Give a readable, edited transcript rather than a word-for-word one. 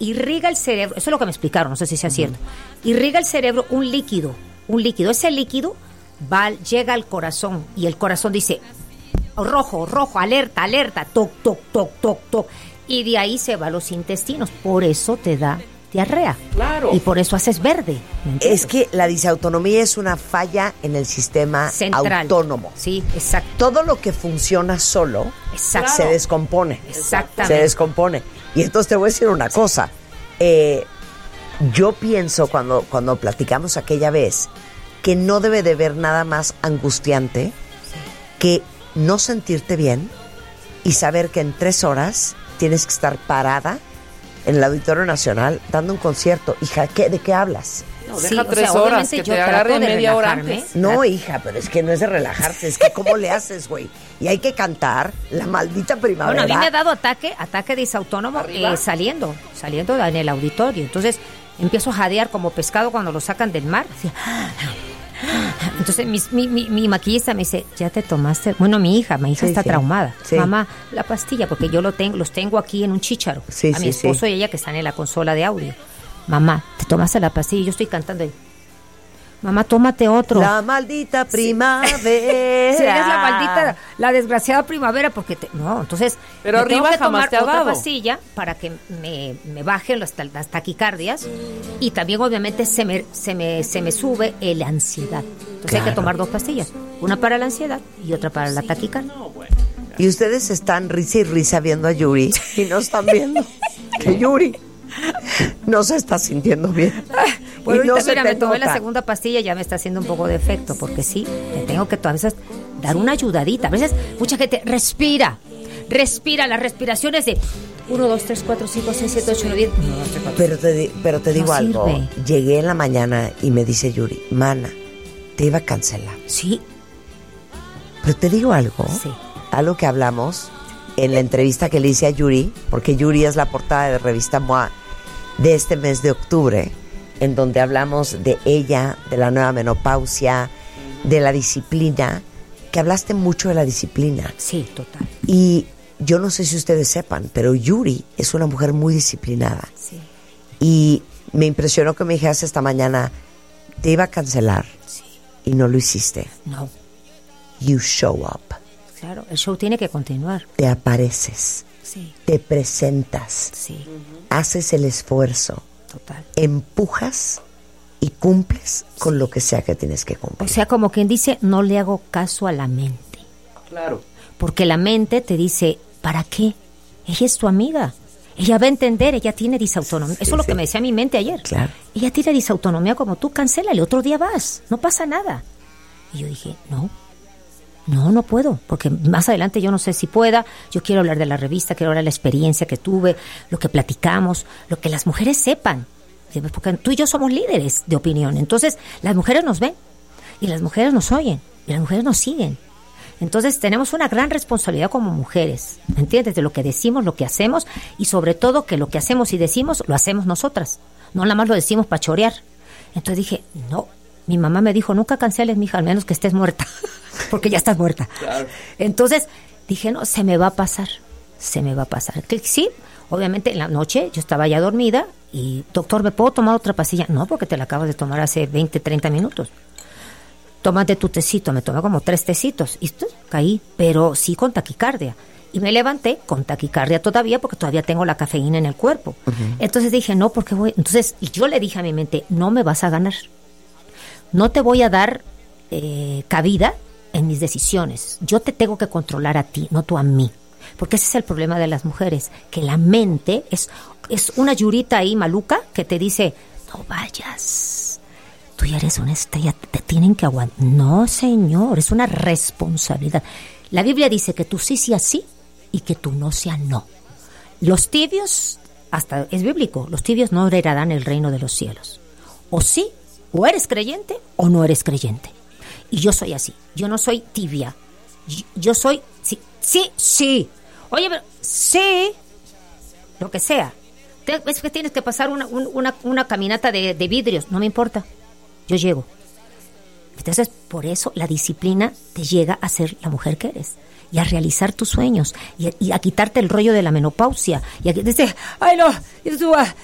irriga el cerebro, eso es lo que me explicaron, no sé si sea cierto, irriga el cerebro un líquido, ese líquido llega al corazón y el corazón dice, rojo, alerta, toc, toc, toc, toc, toc, y de ahí se va a los intestinos, por eso te da diarrea. Claro. Y por eso haces verde. Es que la disautonomía es una falla en el sistema central, autónomo. Sí, exacto. Todo lo que funciona solo se descompone. Exactamente. Se descompone. Y entonces te voy a decir una cosa. Yo pienso cuando platicamos aquella vez que no debe de haber nada más angustiante que no sentirte bien y saber que en 3 horas tienes que estar parada en el Auditorio Nacional dando un concierto. Hija, ¿de qué hablas? No, deja 3 horas, que te agarren media hora antes. No, hija, pero es que no es de relajarse, es que ¿cómo le haces, güey? Y hay que cantar la maldita primavera. Bueno, a mí me ha dado ataque disautónomo saliendo en el auditorio. Entonces empiezo a jadear como pescado cuando lo sacan del mar. Así. Entonces mi maquillista me dice, ¿ya te tomaste? Bueno, mi hija está traumada. Sí. Mamá, la pastilla, porque yo los tengo aquí en un chícharo. Sí, a mi esposo y ella que están en la consola de audio. Mamá, ¿te tomaste la pastilla? Y yo estoy cantando ahí. Mamá, tómate otro. La maldita primavera. Sí, es la maldita, la desgraciada primavera, porque entonces pero arriba tengo que jamás tomar te ha otra dado. Pastilla para que me bajen las taquicardias y también obviamente se me sube la ansiedad. Entonces hay que tomar 2 pastillas, una para la ansiedad y otra para la taquicardia. Y ustedes están risa y risa viendo a Yuri y no están viendo que Yuri no se está sintiendo bien. Bueno, y no ahorita, se me tomé nota. la segunda pastilla, ya me está haciendo un poco de efecto, porque sí, me tengo que a veces dar una ayudadita. A veces mucha gente respira, las respiraciones de 1, 2, 3, 4, 5, 6, 7, 8, 9, 10. 1, 2, 3, 4. Pero te digo algo. Sirve. Llegué en la mañana y me dice Yuri, mana, te iba a cancelar. Sí. Pero te digo algo. Sí. Algo que hablamos en la entrevista que le hice a Yuri, porque Yuri es la portada de Revista MOA de este mes de octubre, en donde hablamos de ella, de la nueva menopausia, de la disciplina, que hablaste mucho de la disciplina. Sí, total. Y yo no sé si ustedes sepan, pero Yuri es una mujer muy disciplinada. Sí. Y me impresionó que me dijeras esta mañana, te iba a cancelar. Sí. Y no lo hiciste. No. You show up. Claro, el show tiene que continuar. Te apareces. Sí. Te presentas. Sí. Haces el esfuerzo. Total. Empujas y cumples con lo que sea que tienes que cumplir. O sea, como quien dice, no le hago caso a la mente. Claro. Porque la mente te dice, ¿para qué? Ella es tu amiga. Ella va a entender, ella tiene disautonomía. Eso es lo que me decía mi mente ayer. Claro. Ella tiene disautonomía como tú, cancélale, otro día vas, no pasa nada. Y yo dije, no puedo, porque más adelante yo no sé si pueda. Yo quiero hablar de la revista, quiero hablar de la experiencia que tuve, lo que platicamos, lo que las mujeres sepan. Porque tú y yo somos líderes de opinión. Entonces, las mujeres nos ven, y las mujeres nos oyen, y las mujeres nos siguen. Entonces, tenemos una gran responsabilidad como mujeres, ¿me entiendes? De lo que decimos, lo que hacemos, y sobre todo que lo que hacemos y decimos, lo hacemos nosotras. No nada más lo decimos para chorear. Entonces dije, no. Mi mamá me dijo, nunca canceles, mija, al menos que estés muerta. Porque ya estás muerta. Claro. Entonces dije, no, se me va a pasar. Que sí, obviamente en la noche yo estaba ya dormida y, doctor, ¿me puedo tomar otra pastilla? No, porque te la acabas de tomar hace 20, 30 minutos. Tómate tu tecito. Me tomé como 3 tecitos y caí, pero sí con taquicardia. Y me levanté con taquicardia todavía porque todavía tengo la cafeína en el cuerpo. Uh-huh. Entonces dije, no, porque voy... Entonces yo le dije a mi mente, no me vas a ganar. No te voy a dar cabida en mis decisiones. Yo te tengo que controlar a ti, no tú a mí. Porque ese es el problema de las mujeres, que la mente es una Yurita ahí maluca que te dice, no vayas, tú ya eres una estrella, te tienen que aguantar. No, señor, es una responsabilidad. La Biblia dice que tú sí sea sí y que tú no sea no. Los tibios, hasta es bíblico, los tibios no heredarán el reino de los cielos. O sí, o eres creyente o no eres creyente. Y yo soy así, yo no soy tibia. Yo soy sí. Oye, pero sí, lo que sea. Es que tienes que pasar una caminata de vidrios, no me importa. Yo llego. Entonces, por eso la disciplina te llega a ser la mujer que eres. Y a realizar tus sueños. Y a quitarte el rollo de la menopausia. Y a dices, ay no,